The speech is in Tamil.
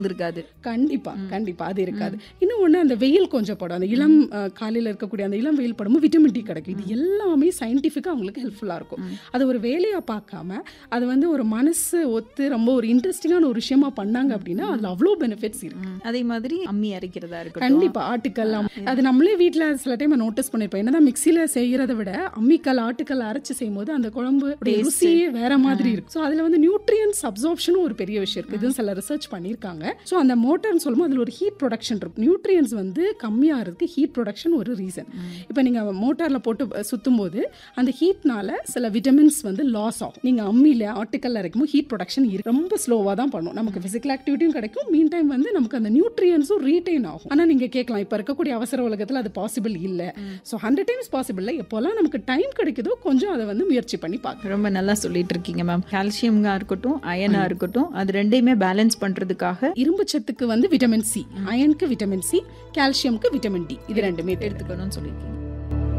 இருக்காது. கண்டிப்பா கண்டிப்பா அது இருக்காது. இன்னும் ஒண்ணு, அந்த வெயில் கொஞ்சம் படும், அந்த இளம் காலையில இருக்கக்கூடிய அந்த இளம் வெயில் படும்போது விட்டமின் டி கிடைக்கும். இது எல்லாமே சயின்டிஃபிக்கா அவங்களுக்கு ஹெல்ப்ஃபுல்லா இருக்கும். அது ஒரு வேலையா பார்க்காம அது வந்து ஒரு மனசு ஒத்து ரொம்ப ஒரு இன்ட்ரெஸ்டிங்கான ஒரு விஷயமா பண்ணாங்க அப்படின்னா அதுல அவ்வளோ பெனிஃபிட்ஸ் இருக்கு. அதே மாதிரி அம்மி அரைக்கிறதா இருக்கட்டும். கண்டிப்பா ஆட்டுக்கல் அது நம்மளே வீட்ல சில டைம் நோட்டீஸ் பண்ணிருப்போம். என்னதான் மிக்சியில செய்யறதை விட அம்மிக்கல் ஆட்டுக்கல் அரைச்சு செய்யும் போது அந்த குழம்பு ருசியே வேற மாதிரி இருக்கு. ஸோ அதுல வந்து நியூட்ரியன்ஸ் அப்சார்ப்ஷனும் ஒரு பெரிய விஷயம் இருக்கு. இதுவும் சில ரிசர்ச் பண்ணிருக்காங்க. ஸோ அந்த மோட்டர்னு சொல்லும்போது அதுல ஒரு ஹீட் ப்ரொடக்ஷன் இருக்கு. நியூட்ரியன்ஸ் வந்து கம்மியாகிறதுக்கு ஹீட் ப்ரொடக்ஷன் ஒரு ரீசன். இப்போ நீங்க மோட்டார்ல போட்டு சுத்தும் போது அந்த ஹீட்னால சில விட்டமின்ஸ் வந்து லாஸ் ஆகும். நீங்க அம்மியில ஆட்டுக்கல்ல அரைக்கும் போது ஹீட் ப்ரொடக்ஷன் ரொம்ப ஸ்லோவா தான் பண்ணும். நமக்கு பிசிக்கல் ஆக்டிவிட்டியும் கிடைக்கும், மீன் டைம் வந்து நமக்கு அந்த நியூட்ரியன்ஸும் ரீட்டைன் ஆகும். ஆனா நீங்க கேட்கலாம், இப்ப இருக்கக்கூடிய அவசர உலகத்துல அது பாசிபிள் இல்ல. ஸோ 100 டைம்ஸ் பாசிபிள் இல்லை. எப்போல்லாம் நமக்கு டைம் கிடைக்குதோ கொஞ்சம் அதை வந்து முயற்சி பண்ணி பார்க்க. ரொம்ப நல்லா சொல்லிட்டு இருக்கீங்க மேம். கால்சியம்கா இருக்கட்டும், அயனா இருக்கட்டும், அது ரெண்டையுமே பேலன்ஸ் பண்றதுக்காக இரும்பு சத்துக்கு வந்து vitamin C, அயனுக்கு vitamin C, கால்சியம்க்கு vitamin D, இது ரெண்டுமே எடுத்துக்கணும்னு சொல்லியிருக்கீங்க.